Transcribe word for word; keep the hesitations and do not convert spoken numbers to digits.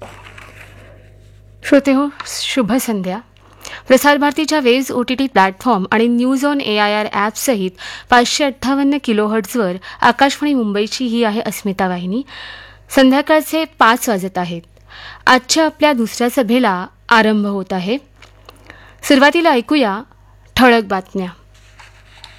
श्रोते हो, शुभ संध्या. प्रसारभारतीच्या waves O T T platform आणि news on A I R ॲपसहित पाचशे अठ्ठावन्न किलोहर्ट्झवर आकाशवाणी मुंबईची ही आहे अस्मिता वाहिनी. संध्याकाळचे पाच वाजत आहेत. आजच्या आपल्या दुसऱ्या सभेला आरंभ होत आहे. सुरुवातीला ऐकूया ठळक बातम्या.